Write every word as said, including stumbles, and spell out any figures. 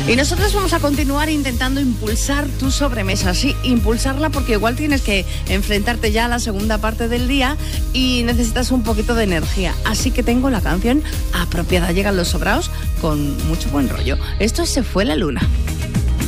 Y nosotros vamos a continuar intentando impulsar tu sobremesa. Sí, impulsarla porque igual tienes que enfrentarte ya a la segunda parte del día y necesitas un poquito de energía. Así que tengo la canción apropiada. Llegan los sobraos con mucho buen rollo. Esto es Se fue la luna.